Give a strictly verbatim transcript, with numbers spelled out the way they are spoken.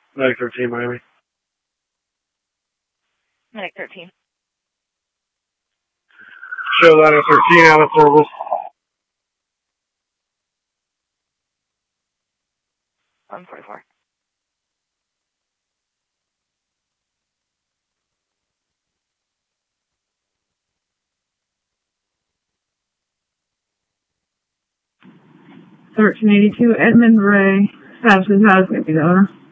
Medic thirteen, Miami. Medic thirteen. Show ladder thirteen out of service. one forty-four. thirteen eighty-two, Edmund Ray. Status is how it's going to be the owner.